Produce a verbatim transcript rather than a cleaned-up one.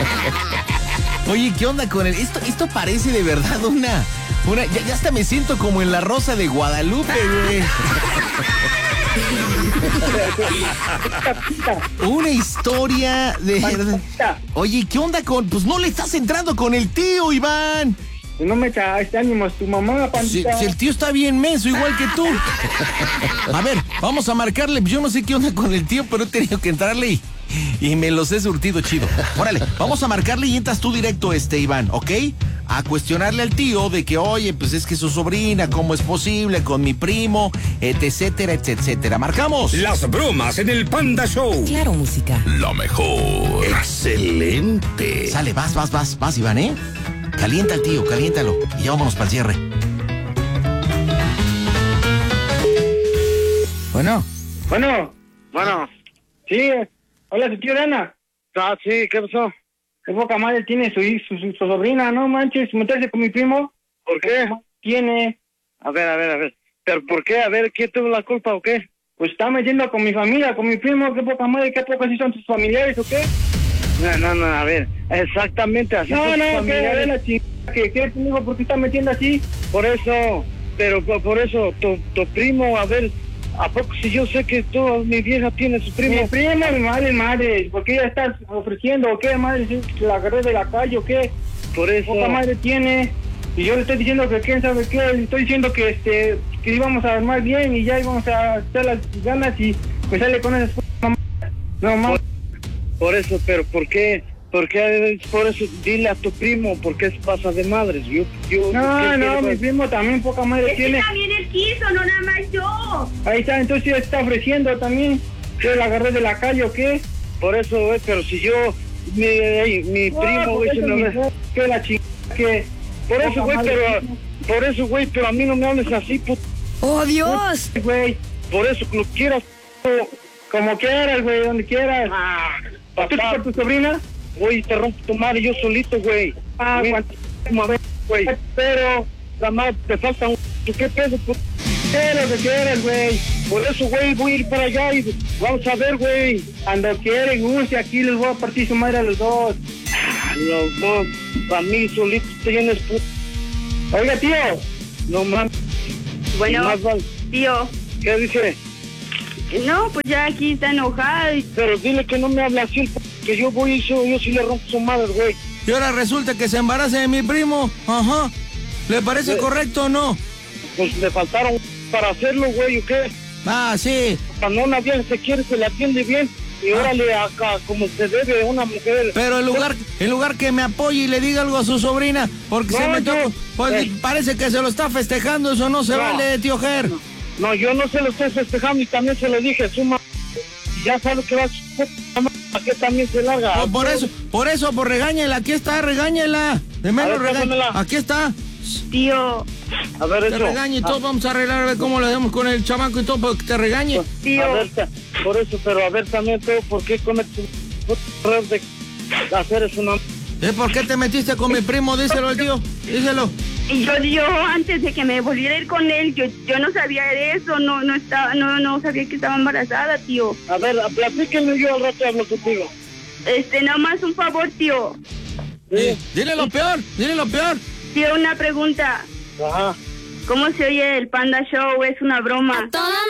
Oye, ¿qué onda con él? Esto, esto parece de verdad una... una ya, ya hasta me siento como en La Rosa de Guadalupe, güey. Una historia de... Oye, ¿qué onda con...? Pues no le estás entrando con el tío, Iván. No me echaste ánimos, tu mamá, pandita. Si, si el tío está bien menso, igual que tú. A ver, vamos a marcarle. Yo no sé qué onda con el tío, pero he tenido que entrarle y, y me los he surtido chido. Órale, vamos a marcarle y entras tú directo, este, Iván, ¿ok? A cuestionarle al tío de que, oye, pues es que su sobrina, ¿cómo es posible? Con mi primo, etcétera, etcétera. ¡Marcamos! Las bromas en el Panda Show. Claro, música. Lo mejor. Excelente. Sale, vas, vas, vas, vas, Iván, ¿eh? Calienta al tío, caliéntalo. Y ya vámonos para el cierre. Bueno. Bueno. Bueno. Sí. Hola, su tío Dana. Ah, sí, ¿qué pasó? Qué poca madre tiene su, su, su, su sobrina, no manches, meterse con mi primo. ¿Por qué? Tiene. A ver, a ver, a ver. ¿Pero por qué? A ver, ¿quién tuvo la culpa o qué? Pues está metiendo con mi familia, con mi primo. Qué poca madre, qué poco así son sus familiares o qué. No, no, no, a ver, exactamente así. No, no, que a ver la chica, que qué conmigo, ¿por qué está metiendo así? Por eso, pero por, por eso, tu, tu primo, a ver, ¿a poco si yo sé que toda mi vieja tiene su primo? Mi prima, mi madre, madre, ¿por qué ella está ofreciendo o qué, madre? ¿Si la agarré de la calle o qué? Por eso. Poca madre tiene, y yo le estoy diciendo que quién sabe qué, le estoy diciendo que este, que íbamos a armar bien y ya íbamos a hacer las ganas y pues sale con esas mamás. No, mamá. Por eso, pero ¿por qué? ¿Por qué? Por eso, dile a tu primo, ¿por qué se pasa de madres? Yo, yo, no, no, mi primo también poca madre tiene. Ese también él quiso, no nada más yo. Ahí está, entonces ella está ofreciendo también. Yo la agarré de la calle o qué. Por eso, güey, pero si yo, mi, mi no, primo, güey, se me ve. Que la chica, que... Por eso, güey, pero, por eso, güey, pero a mí no me hables así, puto. ¡Oh, Dios! Güey, por eso, como quieras, como quieras, güey, donde quieras. Ah, ¿Tú por tu sobrina? Güey, te rompo tu madre yo solito, güey. Ah, a ver, güey. Pero, la madre, te falta un... ¿Qué pedo? ¿Qué lo que quieras, güey? Por eso, güey, voy a ir para allá y vamos a ver, güey. Cuando quieren, guste, aquí les voy a partir su madre a los dos. Los dos, a mí solito tienes puto. Oiga, tío. No mames. Bueno, más vale. tío. ¿Qué dice? No, pues ya aquí está enojada. Y... Pero dile que no me hable así, que yo voy y yo, yo sí le rompo su madre, güey. Y ahora resulta que se embaraza de mi primo. Ajá. ¿Le parece ¿Eh? correcto o no? Pues le faltaron para hacerlo, güey, ¿o qué? Ah, sí. Cuando una vieja se quiere, se le atiende bien. Y órale, acá, como se debe una mujer. Pero en lugar, en lugar que me apoye y le diga algo a su sobrina, porque no, se metió, yo, pues eh, parece que se lo está festejando, eso no se no, vale, tío Ger. No, no, yo no se lo estoy festejando y también se lo dije, suma. Ya sabe que va a que también se larga. Por, por eso, por eso, por regáñela, aquí está, regáñela. De menos regáñela. Aquí está. Tío. A ver, te eso. regañe y todos ah. vamos a arreglar a ver cómo le hacemos con el chamaco y todo para que te regañe. Tío. A ver, por eso, pero a ver también todo, ¿por qué cometes error de hacer eso? No. ¿Eh? ¿Por qué te metiste con mi primo? Díselo al tío, díselo. Y yo, yo antes de que me volviera a ir con él, yo, yo no sabía de eso, no, no estaba, no, no sabía que estaba embarazada, tío. A ver, platíquenme, yo al rato hablo contigo. Este, nada más un favor, tío. Sí. Dile lo peor, dile lo peor. Tío, una pregunta. Ajá. ¿Cómo se oye el Panda Show? Es una broma. ¡A toda